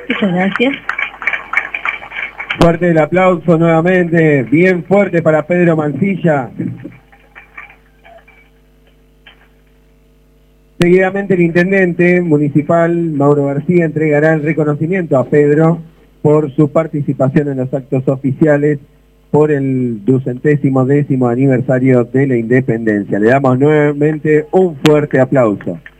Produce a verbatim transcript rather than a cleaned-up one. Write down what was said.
Muchas gracias. Fuerte el aplauso nuevamente, bien fuerte para Pedro Mancilla. Seguidamente el intendente municipal, Mauro García, entregará el reconocimiento a Pedro por su participación en los actos oficiales por el ducentésimo décimo aniversario de la independencia. Le damos nuevamente un fuerte aplauso.